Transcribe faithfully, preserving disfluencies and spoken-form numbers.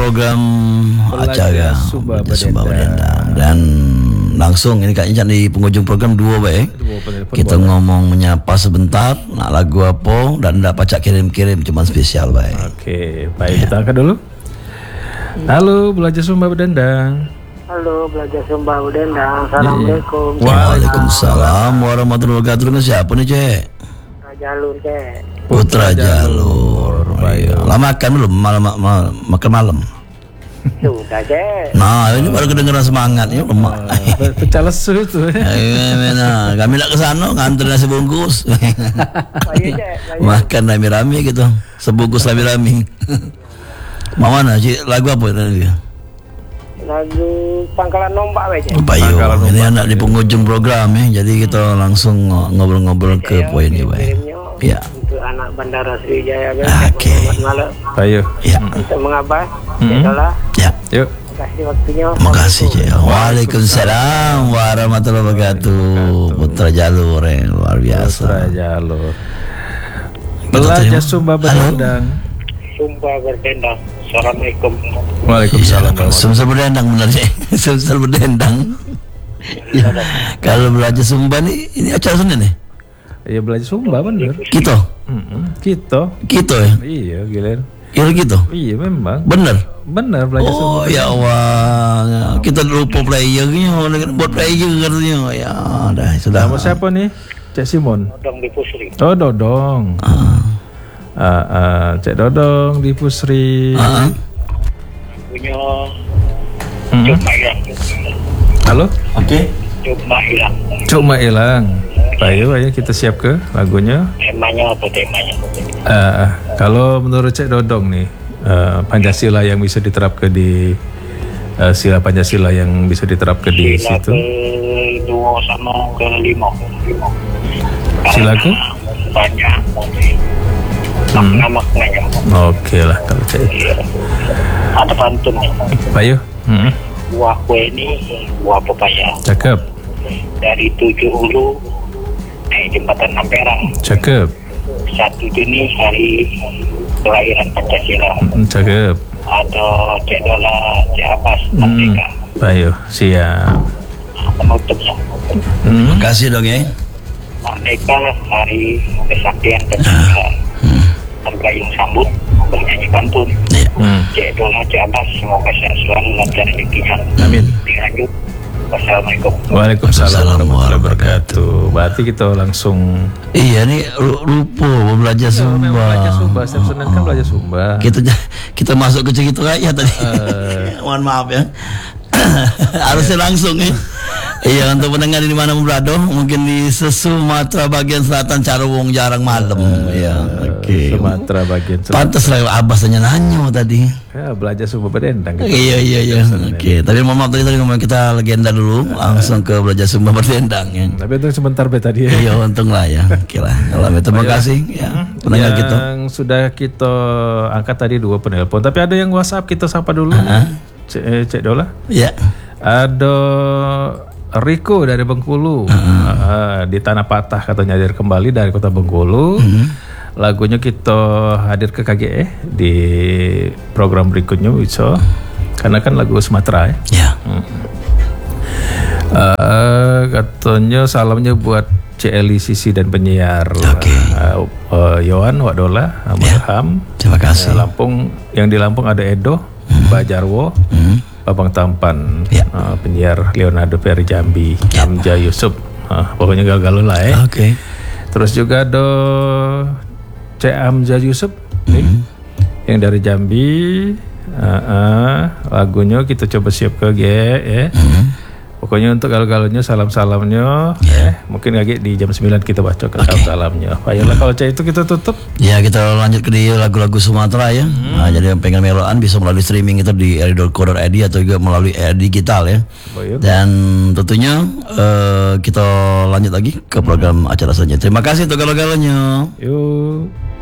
program Belajar acara Sumba Belajar Sumba Berdendang. Berdendang. Dan langsung ini kayaknya di penghujung program dua baik. Kita boleh. ngomong menyapa sebentar, nak lagu apa dan ndak pacak kirim-kirim cuma spesial baik. Oke, baik kita angkat dulu. Halo, Belajar Sumba Berdendang. Halo, Belajar Sumba Berdendang. Assalamualaikum. Waalaikumsalam warahmatullahi wabarakatuh. Dengan siapa nih, Cek? Jalur, Cek. Putra Jalur. Baik. Lah makan belum malam, malam makan malam. Sudah, Cek. Nah, ini baru kedengeran semangatnya lemak. Pecah lesu tuh. Nah, kami nak ke sana nganter nasi bungkus. Ayo, Cek. Ayo. Makan rame-rame gitu. Sebungkus rame-rame. Mau mana Cik? Lagu apa tadi? Lagu Pangkalan Nombak, we, Cek. Bayu, Pangkalan ini Nombak. anak di penghujung program ya. Jadi kita langsung ngobrol-ngobrol ke Saya poin ini, Bay. kirimnya Ya. Untuk anak Bandara Sriwijaya, Cek. Oke. Selamat malam. Ayo. Ya. Untuk mengabah, Hmm. Cek Dola. Ya. Yuk. Terima kasih waktunya. Makasih Cik. Waalaikumsalam warahmatullahi wabarakatuh. Putra Jalur yang luar biasa. Putra Jalur. Kita Belajar terima. Sumba Halo. Berdendang. Sumba Berdendang. Assalamualaikum. Waalaikumsalam. Sumsel berdendang benar Cik. Sumsel berdendang. Ya. Kalau belajar Sumba nih, ini acara Senin nih. Iya, Belajar Sumba bener. Gitu. Mm-mm. Kita. Gitu ya. Iya, gila. Ya gitu. Iya, memang. Bener. Bener Belajar Sumba. Oh ya Allah, kita lupa playernya, buat player katanya. Ya, dah sudah. Nama siapa nih? Cek Simon. Dong di Pusri. Oh, Dodong. Ah, Ah, ah, Cek Dodong di Pusri. ah, Punya Hmm. cuma hilang. Halo? Oke. Cuma hilang. Cuma hilang. Ayo, ayo kita siap ke lagunya. Temanya apa temanya? Ah, kalau menurut Cek Dodong nih, ah, Pancasila yang bisa diterapkan di ah, sila Pancasila yang bisa diterapkan di Sila situ. ke dua sama ke lima. Sila ke? Banyak. Hmm. Makna-maknanya. Oke lah kalau Cek. Iya. Ada pantunnya. Ayo. Hmm. Buah kue ini buah pepaya. Cakep, Dari tujuh hulu naik jembatan Ampera. cakep, Satu Juni hari kelahiran Pancasila. Hmm, cakep. Ada Cek Dola, Cek Abbas, Merdeka. Ayo, siap. Penutupnya. Hmm. Makasih dong ya. Merdeka hari kesaktian Pancasila. Tergayung sambut bernyanyi pantun. Hmm. Cek Dola, Cek Abbas, semoga sehat selalu lancar rezekinya. Amin. Dilanjut. Wassalamualaikum. Waalaikumsalam warahmatullahi wabarakatuh. Berarti kita langsung Iya nih lu- lupa mau belajar Sumba. belajar Sumba. Setiap Senin kan belajar Sumba. Kita kita masuk ke cerita rakyat tadi. Mohon maaf ya. Harusnya langsung ya. Iya, untuk pendengar di mana berada, mungkin di Sumatera bagian selatan Carowong jarang malam. Iya, oke. Sumatera bagian Selatan. Pantas lah Abbas tanya nanya tadi. Ya, belajar Sumba Berdendang. Gitu. Iya iya iya. Oke, tapi mohon maaf tadi tadi ngomong kita legenda dulu, langsung ke belajar Sumba Berdendang ya. Tapi itu sebentar be tadi ya. Iya, untung lah ya. Oke lah. Kalau terima kasih ya pendengar kita. Yang sudah kita angkat tadi dua penelpon, tapi ada yang WhatsApp kita sapa dulu. Cek, eh, Cek Dola. Ya. Ada Riko dari Bengkulu. Ah, di Tanah Patah katanya hadir kembali dari kota Bengkulu. Lagunya kita hadir ke K G E di program berikutnya bisa. Karena kan lagu Sumatera ya. Ya. Ah, katanya salamnya buat C L I Sisi dan penyiar. Oke. Ah, ah, Yohan Wadola, Abraham. Terima kasih. Lampung, yang di Lampung ada Edo, Mbak Jarwo, Babang Tampan, Ya. uh, penyiar Leonardo Ferry Jambi, Amja Yusuf, uh, pokoknya gagal lah ya. Oke. Terus juga ada C Amja Yusuf, nih, yang dari Jambi, uh, uh, lagunya kita coba siap ke G, ya. Pokoknya untuk galau-galaunya salam-salamnya, ya. Mungkin lagi di jam sembilan kita baca ke salam-salamnya. Ayolah kalau C itu kita tutup. Ya, kita lanjut ke di lagu-lagu Sumatera ya. Nah, jadi yang pengen meloan bisa melalui streaming itu di r i dot co dot i d atau juga melalui R digital ya. Baik. Dan tentunya eh, kita lanjut lagi ke program acara selanjutnya. Terima kasih untuk galau-galaunya. Yuk.